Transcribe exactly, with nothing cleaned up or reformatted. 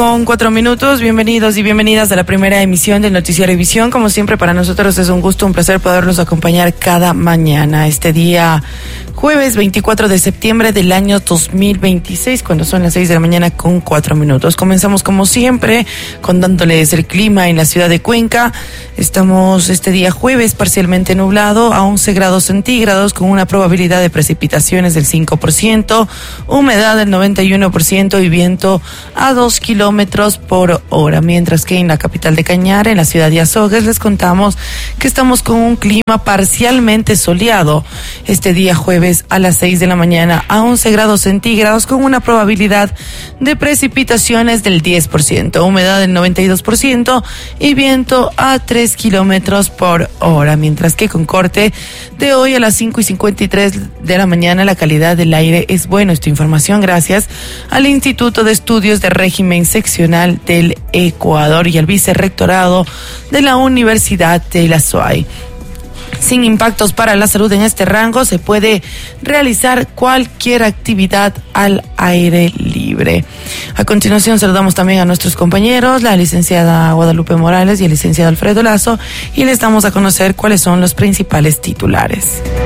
Con cuatro minutos, bienvenidos y bienvenidas a la primera emisión del Noticiario Visión. Como siempre, para nosotros es un gusto, un placer poderlos acompañar cada mañana. Este día, jueves veinticuatro de septiembre del año dos mil veintiséis, cuando son las seis de la mañana con cuatro minutos. Comenzamos como siempre, contándoles el clima en la ciudad de Cuenca. Estamos este día jueves parcialmente nublado a once grados centígrados, con una probabilidad de precipitaciones del cinco por ciento, humedad del noventa y uno por ciento y viento a dos kilómetros por hora, mientras que en la capital de Cañar, en la ciudad de Azogues, les contamos que estamos con un clima parcialmente soleado este día jueves a las seis de la mañana a once grados centígrados, con una probabilidad de precipitaciones del diez por ciento, humedad del noventa y dos por ciento y viento a tres kilómetros por hora, mientras que con corte de hoy a las cinco y cincuenta y tres de la mañana la calidad del aire es bueno. Esta información gracias al Instituto de Estudios de Régimen Seccional del Ecuador y al Vicerrectorado de la Universidad de la S U A Y. Sin impactos para la salud en este rango, se puede realizar cualquier actividad al aire libre. A continuación saludamos también a nuestros compañeros, la licenciada Guadalupe Morales y el licenciado Alfredo Lazo, y les damos a conocer cuáles son los principales titulares.